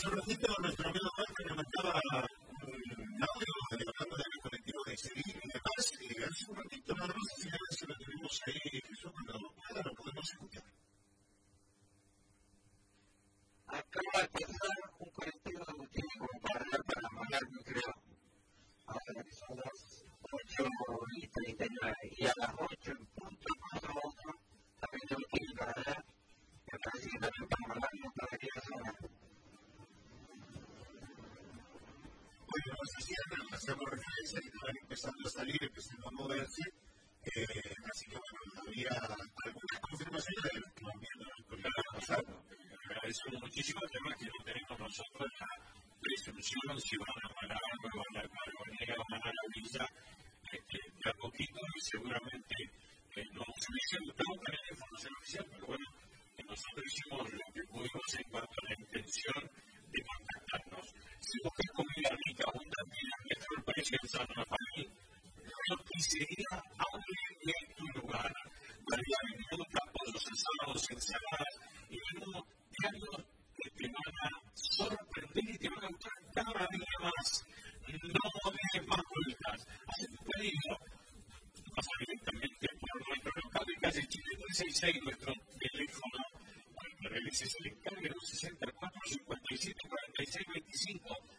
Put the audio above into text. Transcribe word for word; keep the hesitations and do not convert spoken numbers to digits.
un ratito nuestro amigo Marco nos mandaba un audio de hablando del colectivo de Sevilla y demás, y hace un ratito nada más, así a ver si lo tenemos ahí, Jesús, cuando pueda lo podemos escuchar. Acaba de pasar un colectivo de motivo para para Malarme, creo. Son las ocho y treinta y nueve y a las ocho en punto pasa otro también de motivo para allá. Me parece que también para Malarme para aquella zona. Bueno, nos decían, hacemos referencia que están empezando a salir, empezando a moverse, eh, así que bueno, había algunas confirmaciones de lo que van viendo en el programa pasado. Agradezco muchísimo, además que no tenemos nosotros la presunción si van a Malar, no van a Carbonera, van a la Villa, este, de a poquito y seguramente eh, no se me dice, tengo que tener información oficial, pero bueno, que nosotros hicimos lo que pudimos en cuanto a la intención de contactarnos. Si buscas comida rica, abundante y al mejor precio en San Rafael, roticería Aule de tu lugar. Variedad de fruta, pollos asados, ensaladas y menú diarios que te van a sorprender y te van a gustar cada día más. No des más vueltas. Haz tu pedido. Pasa directamente por nuestro local de calle Chile trescientos sesenta y seis, nuestro teléfono. Cuando realices el encargue, sesenta y cuatro, cincuenta y siete, cuarenta y seis, veinticinco.